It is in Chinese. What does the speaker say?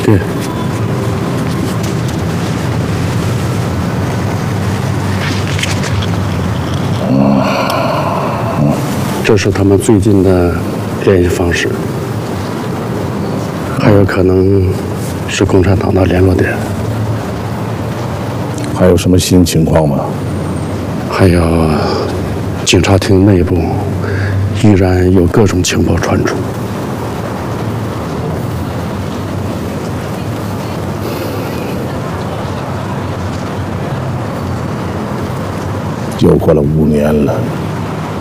对。这是他们最近的联系方式，还有可能是共产党的联络点。 还有什么新情况吗？ 还有，警察厅内部依然有各种情报传出。 又过了5年了。